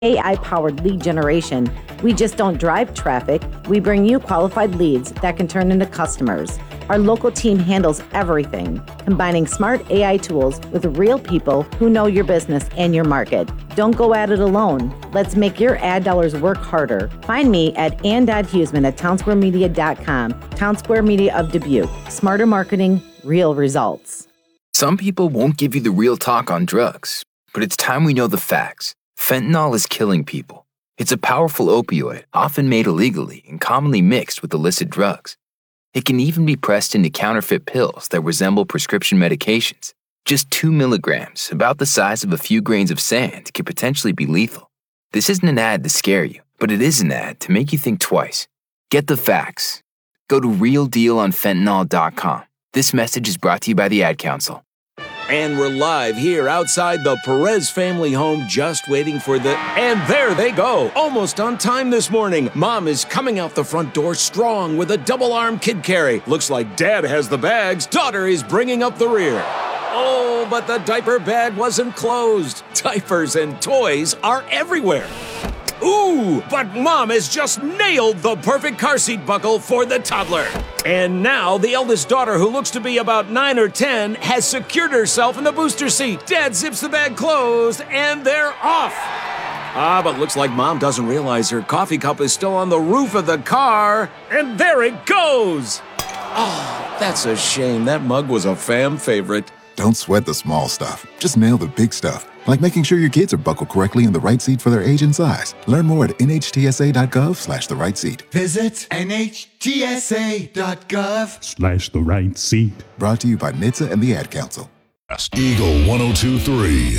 AI-powered lead generation. We just don't drive traffic. We bring you qualified leads that can turn into customers. Our local team handles everything, combining smart AI tools with real people who know your business and your market. Don't go at it alone. Let's make your ad dollars work harder. Find me at ann.huseman@townsquaremedia.com. Townsquare Media of Dubuque. Smarter marketing, real results. Some people won't give you the real talk on drugs, but it's time we know the facts. Fentanyl is killing people. It's a powerful opioid, often made illegally and commonly mixed with illicit drugs. It can even be pressed into counterfeit pills that resemble prescription medications. Just 2 milligrams, about the size of a few grains of sand, can potentially be lethal. This isn't an ad to scare you, but it is an ad to make you think twice. Get the facts. Go to realdealonfentanyl.com. This message is brought to you by the Ad Council. And we're live here outside the Perez family home, just waiting for and there they go, almost on time this morning. Mom is coming out the front door strong with a double-arm kid carry. Looks like Dad has the bags. Daughter is bringing up the rear. Oh, but the diaper bag wasn't closed. Diapers and toys are everywhere. Ooh, but Mom has just nailed the perfect car seat buckle for the toddler. And now the eldest daughter, who looks to be about 9 or 10, has secured herself in the booster seat. Dad zips the bag closed, and they're off. But looks like Mom doesn't realize her coffee cup is still on the roof of the car. And there it goes. Oh, that's a shame. That mug was a fam favorite. Don't sweat the small stuff. Just nail the big stuff, like making sure your kids are buckled correctly in the right seat for their age and size. Learn more at nhtsa.gov/the right seat. Visit nhtsa.gov/ the right seat. Brought to you by NHTSA and the Ad Council. Eagle 102.3.